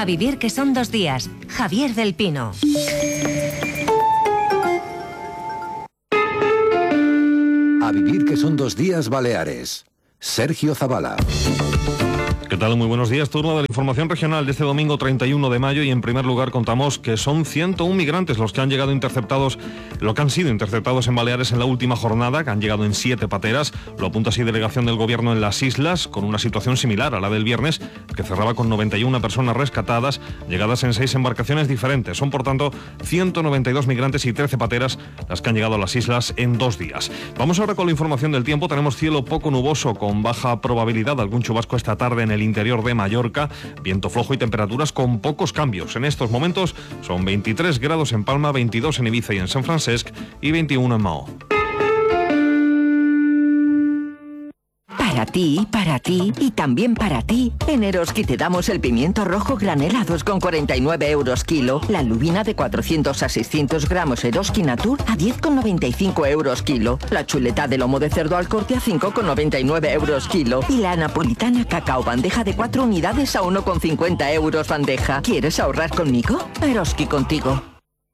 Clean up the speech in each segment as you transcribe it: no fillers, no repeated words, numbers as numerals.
A vivir que son 2 días. Javier del Pino. A vivir que son 2 días Baleares. Sergio Zavala. ¿Qué tal? Muy buenos días. Turno de la información regional de este domingo 31 de mayo y en primer lugar contamos que son 101 migrantes los que han sido interceptados en Baleares en la última jornada, que han llegado en 7 pateras. Lo apunta así delegación del gobierno en las islas, con una situación similar a la del viernes, que cerraba con 91 personas rescatadas, llegadas en 6 embarcaciones diferentes. Son por tanto 192 migrantes y 13 pateras las que han llegado a las islas en 2 días. Vamos ahora con la información del tiempo. Tenemos cielo poco nuboso con baja probabilidad de algún chubasco esta tarde en el interior de Mallorca, viento flojo y temperaturas con pocos cambios. En estos momentos son 23 grados en Palma, 22 en Ibiza y en San Francesc y 21 en Maó. Para ti y también para ti. En Eroski te damos el pimiento rojo granelados con 49 euros kilo, la lubina de 400 a 600 gramos Eroski Natur a 10,95 euros kilo, la chuleta de lomo de cerdo al corte a 5,99 euros kilo y la napolitana cacao bandeja de 4 unidades a 1,50 euros bandeja. ¿Quieres ahorrar conmigo? Eroski contigo.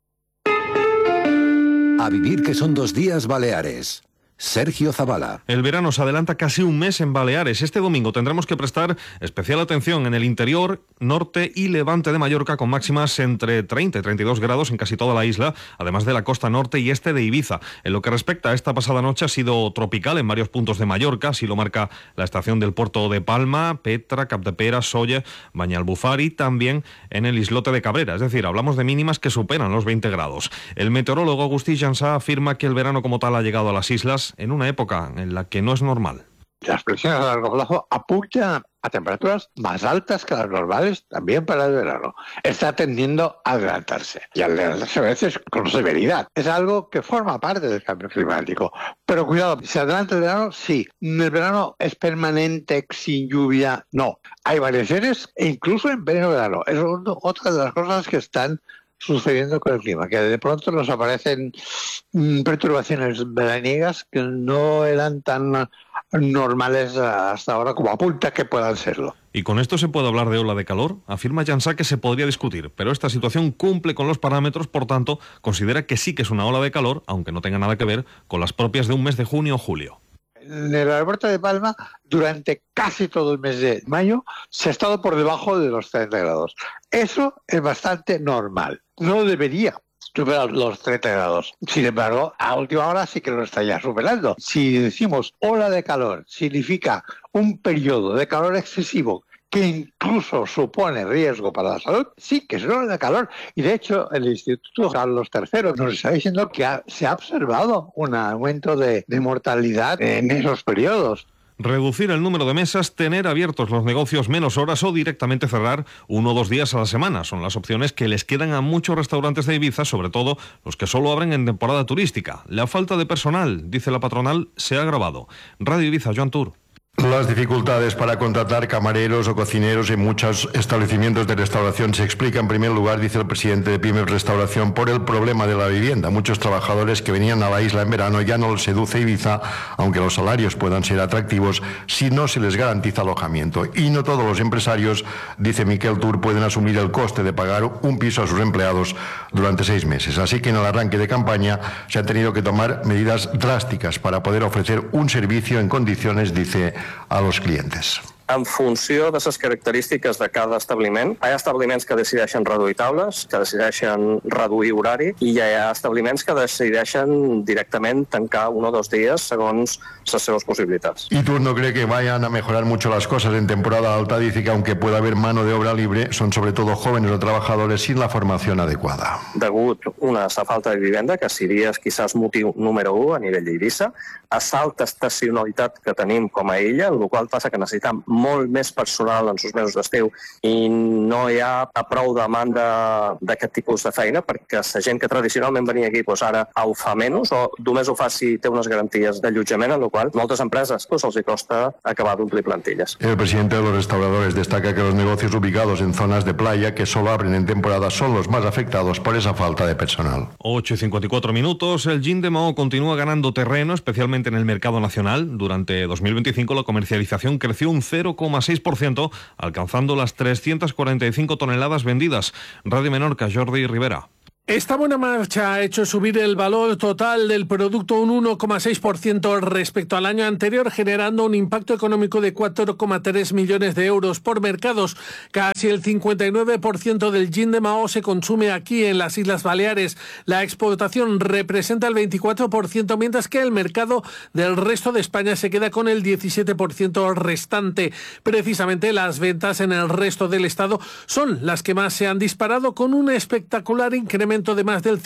A vivir que son 2 días Baleares. Sergio Zavala. El verano se adelanta casi un mes en Baleares. Este domingo tendremos que prestar especial atención en el interior, norte y levante de Mallorca, con máximas entre 30 y 32 grados en casi toda la isla, además de la costa norte y este de Ibiza. En lo que respecta a esta pasada noche, ha sido tropical en varios puntos de Mallorca, así lo marca la estación del puerto de Palma, Petra, Capdepera, Solla, Banyalbufar y también en el islote de Cabrera. Es decir, hablamos de mínimas que superan los 20 grados. El meteorólogo Agustí Jansá afirma que el verano como tal ha llegado a las islas en una época en la que no es normal. Las previsiones a largo plazo apuntan a temperaturas más altas que las normales también para el verano. Está tendiendo a adelantarse, y al adelantarse a veces con severidad. Es algo que forma parte del cambio climático. Pero cuidado, ¿se adelanta el verano? Sí. ¿El verano es permanente, sin lluvia? No. Hay variaciones, e incluso en pleno verano. Es otra de las cosas que están sucediendo con el clima, que de pronto nos aparecen perturbaciones veraniegas que no eran tan normales hasta ahora como apunta que puedan serlo. ¿Y con esto se puede hablar de ola de calor? Afirma Jansá que se podría discutir, pero esta situación cumple con los parámetros, por tanto, considera que sí que es una ola de calor, aunque no tenga nada que ver con las propias de un mes de junio o julio. En el aeropuerto de Palma, durante casi todo el mes de mayo, se ha estado por debajo de los 30 grados. Eso es bastante normal. No debería superar los 30 grados. Sin embargo, a última hora sí que lo está ya superando. Si decimos ola de calor, significa un periodo de calor excesivo que incluso supone riesgo para la salud, sí que es una ola de calor. Y de hecho, el Instituto Carlos III nos está diciendo que se ha observado un aumento de mortalidad en esos periodos. Reducir el número de mesas, tener abiertos los negocios menos horas o directamente cerrar 1 o 2 días a la semana. Son las opciones que les quedan a muchos restaurantes de Ibiza, sobre todo los que solo abren en temporada turística. La falta de personal, dice la patronal, se ha agravado. Radio Ibiza, Joan Tur. Las dificultades para contratar camareros o cocineros en muchos establecimientos de restauración se explica en primer lugar, dice el presidente de Pymes Restauración, por el problema de la vivienda. Muchos trabajadores que venían a la isla en verano ya no les seduce Ibiza, aunque los salarios puedan ser atractivos, si no se les garantiza alojamiento. Y no todos los empresarios, dice Miquel Tur, pueden asumir el coste de pagar un piso a sus empleados durante 6 meses. Así que en el arranque de campaña se han tenido que tomar medidas drásticas para poder ofrecer un servicio en condiciones, dice, a los clientes. En funció de les característiques de cada establiment. Hi ha establiments que decideixen reduir taules, que decideixen reduir horari, i hi ha establiments que decideixen directament tancar 1 o 2 dies segons les seves possibilitats. Y tú no cree que vayan a mejorar mucho las cosas en temporada alta. Dice que aunque pueda haber mano de obra libre, son sobre todo jóvenes o trabajadores sin la formación adecuada. Degut a la falta de vivenda, que seria quizás motiu número 1 a nivell d'Eivissa, a l'alta estacionalitat que tenim com a illa, el qual passa que necessitem molt més personal en els mesos d'estiu i no hi ha prou demanda d'aquest tipus de feina perquè la gent que tradicionalment venia aquí ara ho fa menys o només ho fa si té unes garanties d'allotjament, en la qual moltes empreses se'ls costa acabar d'omplir plantilles. El presidente de los restauradores destaca que los negocios ubicados en zonas de playa que solo abren en temporada son los más afectados por esa falta de personal. 8:54 minutos. El gin de Maó continúa ganando terreno, especialmente en el mercado nacional. Durante 2025 la comercialización creció un 0,5%. 0,6%, alcanzando las 345 toneladas vendidas. Radio Menorca, Jordi Rivera. Esta buena marcha ha hecho subir el valor total del producto un 1,6% respecto al año anterior, generando un impacto económico de 4,3 millones de euros por mercados. Casi el 59% del gin de Mahó se consume aquí en las Islas Baleares. La exportación representa el 24%, mientras que el mercado del resto de España se queda con el 17% restante. Precisamente las ventas en el resto del estado son las que más se han disparado, con un espectacular incremento de más del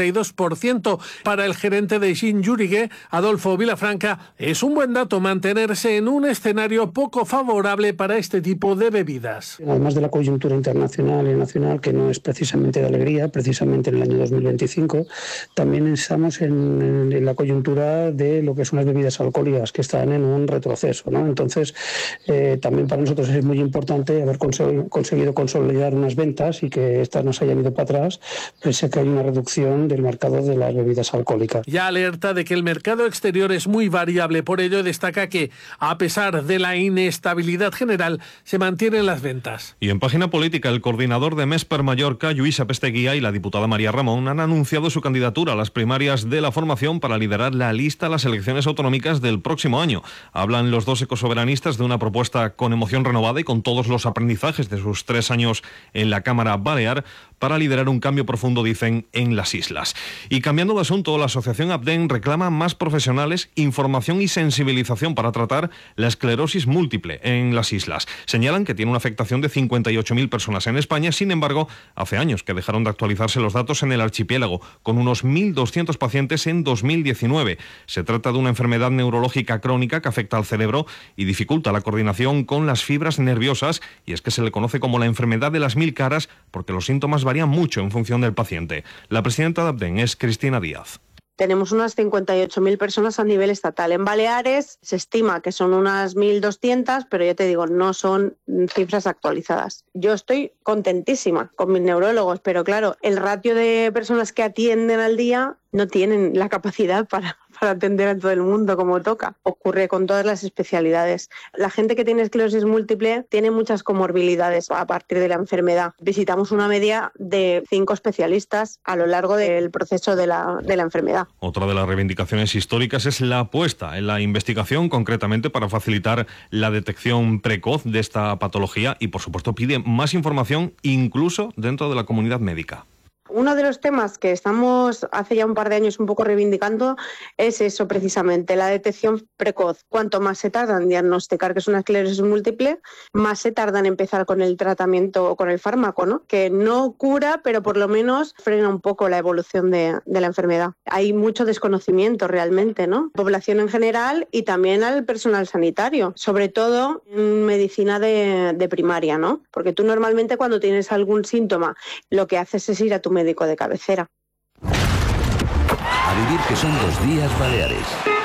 52%. Para el gerente de Gin Llurigue, Adolfo Vilafranca, es un buen dato mantenerse en un escenario poco favorable para este tipo de bebidas. Además de la coyuntura internacional y nacional, que no es precisamente de alegría, precisamente en el año 2025, también estamos en la coyuntura de lo que son las bebidas alcohólicas, que están en un retroceso, ¿no? Entonces, también para nosotros es muy importante haber conseguido consolidar unas ventas y que estas no se hayan ido para atrás, pese a que hay una reducción del mercado de las bebidas alcohólicas. Ya alerta de que el mercado exterior es muy variable, por ello destaca que, a pesar de la inestabilidad general, se mantienen las ventas. Y en página política, el coordinador de Mesper Mallorca, Lluís Apesteguía, y la diputada María Ramón han anunciado su candidatura a las primarias de la formación para liderar la lista a las elecciones autonómicas del próximo año. Hablan los dos ecosoberanistas de una propuesta con emoción renovada y con todos los aprendizajes de sus 3 años en la Cámara Balear para liderar un cambio profundo, dicen, en las islas. Y cambiando de asunto, la asociación ABDEN reclama más profesionales, información y sensibilización para tratar la esclerosis múltiple en las islas. Señalan que tiene una afectación de 58.000 personas en España, sin embargo, hace años que dejaron de actualizarse los datos en el archipiélago, con unos 1.200 pacientes en 2019. Se trata de una enfermedad neurológica crónica que afecta al cerebro y dificulta la coordinación con las fibras nerviosas, y es que se le conoce como la enfermedad de las 1000 caras porque los síntomas varían mucho en función del paciente. La presidenta de ABDEN es Cristina Díaz. Tenemos unas 58.000 personas a nivel estatal. En Baleares se estima que son unas 1.200, pero ya te digo, no son cifras actualizadas. Yo estoy contentísima con mis neurólogos, pero claro, el ratio de personas que atienden al día no tienen la capacidad para atender a todo el mundo como toca. Ocurre con todas las especialidades. La gente que tiene esclerosis múltiple tiene muchas comorbilidades a partir de la enfermedad. Visitamos una media de 5 especialistas a lo largo del proceso de la enfermedad. Otra de las reivindicaciones históricas es la apuesta en la investigación, concretamente para facilitar la detección precoz de esta patología, y por supuesto pide más información incluso dentro de la comunidad médica. Uno de los temas que estamos hace ya un par de años un poco reivindicando es eso precisamente, la detección precoz. Cuanto más se tarda en diagnosticar que es una esclerosis múltiple, más se tarda en empezar con el tratamiento o con el fármaco, ¿no? Que no cura, pero por lo menos frena un poco la evolución de la enfermedad. Hay mucho desconocimiento realmente, ¿no? Población en general y también al personal sanitario, sobre todo en medicina de primaria, ¿no? Porque tú normalmente cuando tienes algún síntoma, lo que haces es ir a tu médico de cabecera. A vivir que son 2 días Baleares.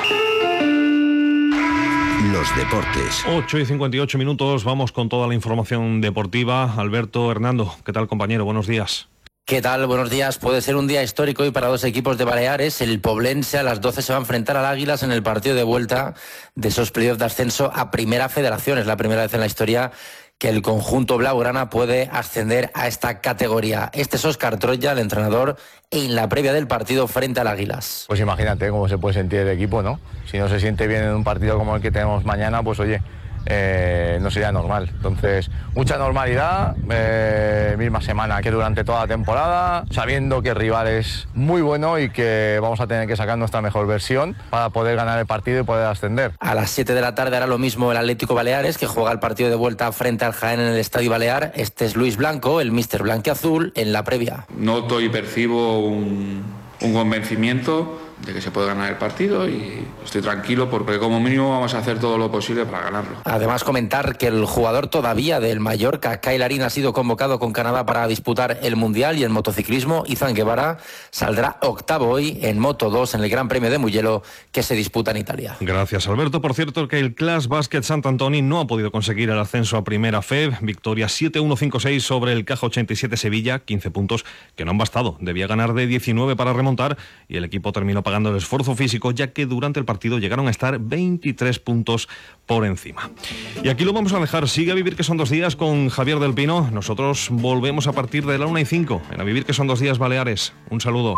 Los deportes. 8:58, vamos con toda la información deportiva. Alberto Hernando, ¿qué tal, compañero? Buenos días. ¿Qué tal? Buenos días. Puede ser un día histórico hoy para 2 equipos de Baleares. El Poblense a las 12 se va a enfrentar al Águilas en el partido de vuelta de esos playoffs de ascenso a Primera Federación. Es la primera vez en la historia que el conjunto blaugrana puede ascender a esta categoría. Este es Óscar Troya, el entrenador, en la previa del partido frente al Águilas. Pues imagínate cómo se puede sentir el equipo, ¿no? Si no se siente bien en un partido como el que tenemos mañana, pues oye, no sería normal. Entonces, mucha normalidad, misma semana que durante toda la temporada, sabiendo que el rival es muy bueno y que vamos a tener que sacar nuestra mejor versión para poder ganar el partido y poder ascender. A las 7 de la tarde hará lo mismo el Atlético Baleares, que juega el partido de vuelta frente al Jaén en el Estadio Balear. Este es Luis Blanco, el míster blanquiazul, en la previa. Noto y percibo un convencimiento de que se puede ganar el partido y estoy tranquilo porque como mínimo vamos a hacer todo lo posible para ganarlo. Además, comentar que el jugador todavía del Mallorca, Kyle Larín, ha sido convocado con Canadá para disputar el Mundial, y en motociclismo Izan Guevara saldrá octavo hoy en Moto 2 en el Gran Premio de Mugello que se disputa en Italia. Gracias, Alberto. Por cierto, que el Clash Basket Sant Antoni no ha podido conseguir el ascenso a Primera FEB. Victoria 7-1-5-6 sobre el Caja 87 Sevilla, 15 puntos que no han bastado. Debía ganar de 19 para remontar y el equipo terminó pagando el esfuerzo físico, ya que durante el partido llegaron a estar 23 puntos por encima. Y aquí lo vamos a dejar. Sigue A Vivir que son 2 días con Javier del Pino. Nosotros volvemos a partir de la 1:05 en A Vivir que son 2 días Baleares. Un saludo.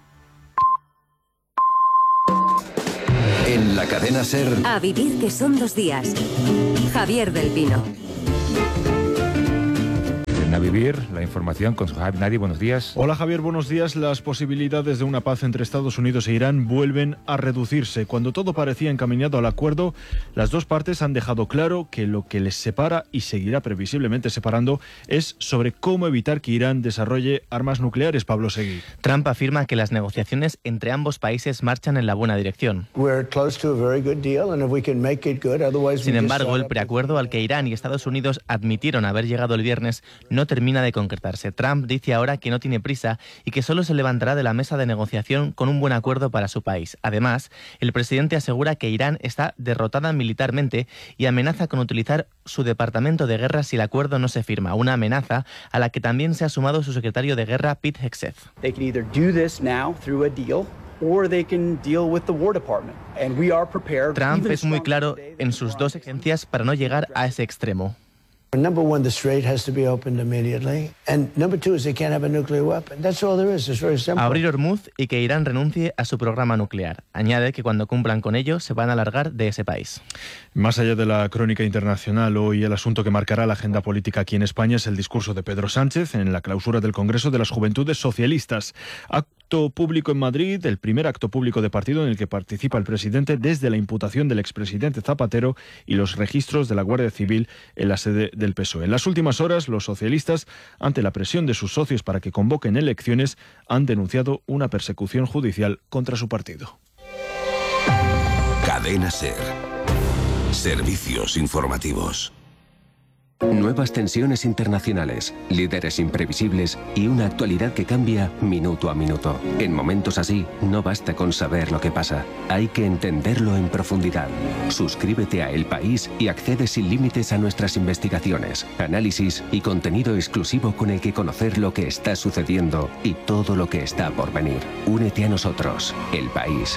En la cadena SER. A Vivir que son 2 días. Javier del Pino. A Vivir, la información con Sohaib Nadi. Buenos días. Hola Javier, buenos días. Las posibilidades de una paz entre Estados Unidos e Irán vuelven a reducirse. Cuando todo parecía encaminado al acuerdo, las dos partes han dejado claro que lo que les separa y seguirá previsiblemente separando es sobre cómo evitar que Irán desarrolle armas nucleares. Pablo Seguí. Trump afirma que las negociaciones entre ambos países marchan en la buena dirección. Sin embargo, el preacuerdo al que Irán y Estados Unidos admitieron haber llegado el viernes no termina de concretarse. Trump dice ahora que no tiene prisa y que solo se levantará de la mesa de negociación con un buen acuerdo para su país. Además, el presidente asegura que Irán está derrotada militarmente y amenaza con utilizar su departamento de guerra si el acuerdo no se firma, una amenaza a la que también se ha sumado su secretario de guerra, Pete Hegseth. Trump es muy claro en sus dos exigencias para no llegar a ese extremo. Number one, the strait has to be opened immediately. And number two is they can't have a nuclear weapon. That's all there is. It's very simple. Abrir Hormuz y que Irán renuncie a su programa nuclear. Añade que cuando cumplan con ello se van a largar de ese país. Más allá de la crónica internacional, hoy el asunto que marcará la agenda política aquí en España es el discurso de Pedro Sánchez en la clausura del Congreso de las Juventudes Socialistas. Acto público en Madrid, el primer acto público de partido en el que participa el presidente desde la imputación del expresidente Zapatero y los registros de la Guardia Civil en la sede del PSOE. En las últimas horas, los socialistas, ante la presión de sus socios para que convoquen elecciones, han denunciado una persecución judicial contra su partido. Cadena SER. Servicios informativos. Nuevas tensiones internacionales, líderes imprevisibles y una actualidad que cambia minuto a minuto. En momentos así, no basta con saber lo que pasa, hay que entenderlo en profundidad. Suscríbete a El País y accede sin límites a nuestras investigaciones, análisis y contenido exclusivo con el que conocer lo que está sucediendo y todo lo que está por venir. Únete a nosotros, El País.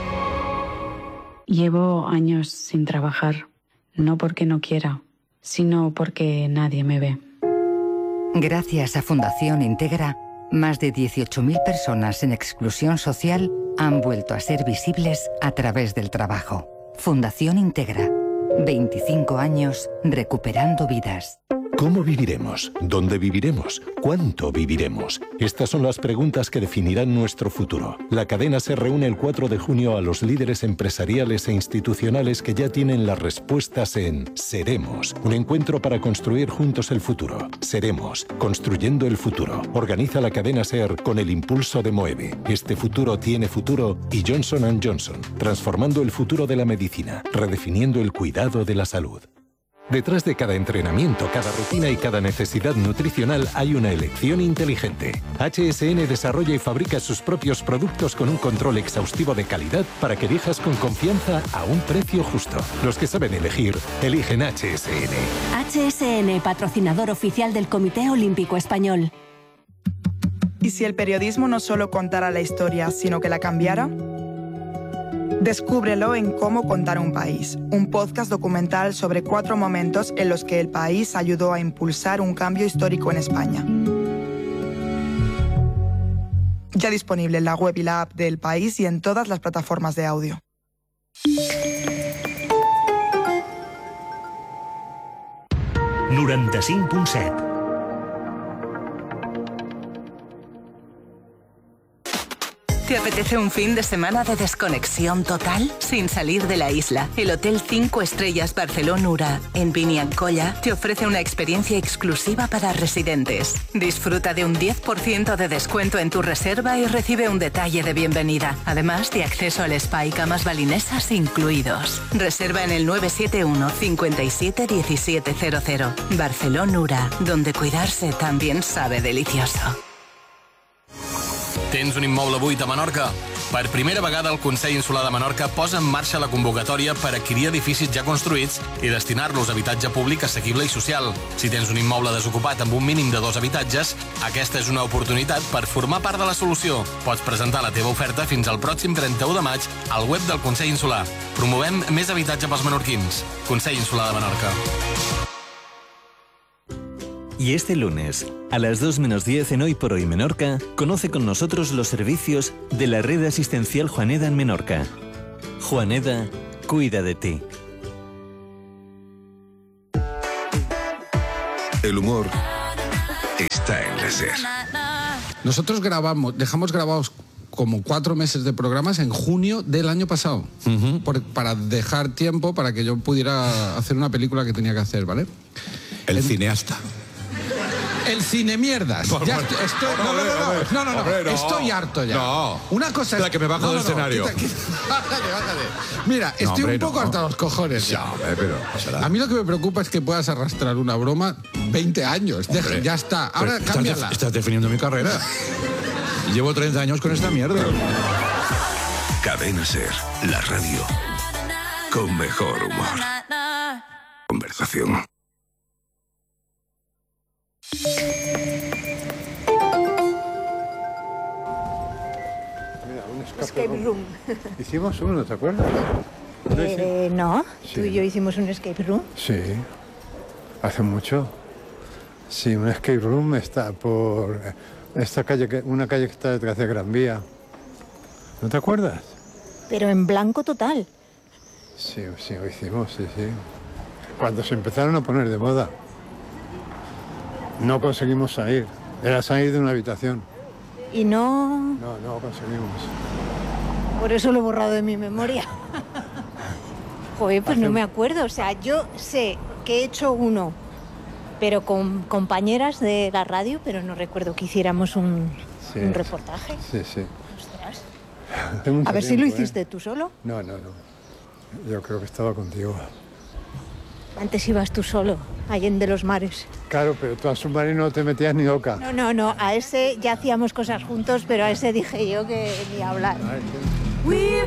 Llevo años sin trabajar, no porque no quiera, sino porque nadie me ve. Gracias a Fundación Integra, más de 18.000 personas en exclusión social han vuelto a ser visibles a través del trabajo. Fundación Integra, 25 años recuperando vidas. ¿Cómo viviremos? ¿Dónde viviremos? ¿Cuánto viviremos? Estas son las preguntas que definirán nuestro futuro. La cadena se reúne el 4 de junio a los líderes empresariales e institucionales que ya tienen las respuestas en Seremos, un encuentro para construir juntos el futuro. Seremos, construyendo el futuro. Organiza la cadena SER con el impulso de Moeve. Este futuro tiene futuro y Johnson & Johnson, transformando el futuro de la medicina, redefiniendo el cuidado de la salud. Detrás de cada entrenamiento, cada rutina y cada necesidad nutricional hay una elección inteligente. HSN desarrolla y fabrica sus propios productos con un control exhaustivo de calidad para que elijas con confianza a un precio justo. Los que saben elegir, eligen HSN. HSN, patrocinador oficial del Comité Olímpico Español. ¿Y si el periodismo no solo contara la historia, sino que la cambiara? Descúbrelo en Cómo contar un país, un podcast documental sobre 4 momentos en los que el país ayudó a impulsar un cambio histórico en España. Ya disponible en la web y la app de El País y en todas las plataformas de audio. ¿Te apetece un fin de semana de desconexión total? Sin salir de la isla, el Hotel 5 Estrellas Barcelona en Biniancolla te ofrece una experiencia exclusiva para residentes. Disfruta de un 10% de descuento en tu reserva y recibe un detalle de bienvenida, además de acceso al spa y camas balinesas incluidos. Reserva en el 971 57 1700. Barcelona, donde cuidarse también sabe delicioso. Tens un immoble buit a Menorca? Per primera vegada, el Consell Insular de Menorca posa en marxa la convocatòria per adquirir edificis ja construïts i destinar-los a habitatge públic assequible i social. Si tens un immoble desocupat amb un mínim de 2 habitatges, aquesta és una oportunitat per formar part de la solució. Pots presentar la teva oferta fins al pròxim 31 de maig al web del Consell Insular. Promovem més habitatge pels menorquins. Consell Insular de Menorca. Y este lunes, a las 2:10 en Hoy por Hoy Menorca, conoce con nosotros los servicios de la red asistencial Juaneda en Menorca. Juaneda cuida de ti. El humor está en la SER. Nosotros dejamos grabados como 4 meses de programas en junio del año pasado, para dejar tiempo para que yo pudiera hacer una película que tenía que hacer, ¿vale? El cineasta. El cine mierdas. Ya estoy, no. Estoy harto ya. No. Una cosa es que me bajo del escenario. Bájate. Mira, estoy un poco harto a los cojones. Ya, pero a mí lo que me preocupa es que puedas arrastrar una broma 20 años. Ya está. Ahora cámbiala. Estás definiendo mi carrera. Llevo 30 años con esta mierda. Cadena SER, la radio con mejor humor. Conversación. Mira, un escape room. Hicimos uno, ¿te acuerdas? No, Sí. tú y yo hicimos un escape room. Sí, hace mucho. Sí, un escape room está por esta calle, una calle que está detrás de Gran Vía. ¿No te acuerdas? Pero en blanco total. Sí, lo hicimos, sí. Cuando se empezaron a poner de moda. No conseguimos salir. Era salir de una habitación. Y no... No conseguimos. Por eso lo he borrado de mi memoria. Joder, pues no me acuerdo. O sea, yo sé que he hecho uno, pero con compañeras de la radio, pero no recuerdo que hiciéramos un reportaje. Sí. Ostras. Hace mucho A ver si tiempo, lo hiciste tú solo. No. Yo creo que estaba contigo. Antes ibas tú solo, allende los mares. Claro, pero tú al submarino no te metías ni loca. No, a ese ya hacíamos cosas juntos, pero a ese dije yo que ni hablar.